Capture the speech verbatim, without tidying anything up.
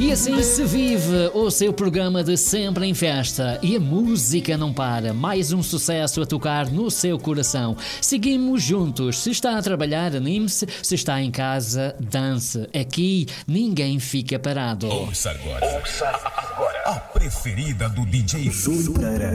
E assim se vive o seu programa de Sempre em Festa. E a música não para. Mais um sucesso a tocar no seu coração. Seguimos juntos. Se está a trabalhar, anime-se. Se está em casa, dance. Aqui ninguém fica parado. Ouça agora. Ouça agora. A preferida do D J Júlio Pereira.